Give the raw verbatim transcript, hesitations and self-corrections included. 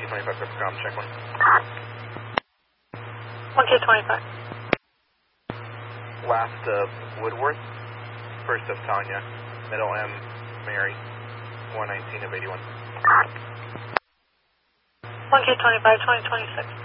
twenty-five, Peppercom, check one. one K twenty-five. Last of Woodworth, first of Tanya, middle M, Mary, one nineteen of eighty-one. one K twenty-five, twenty twenty-six.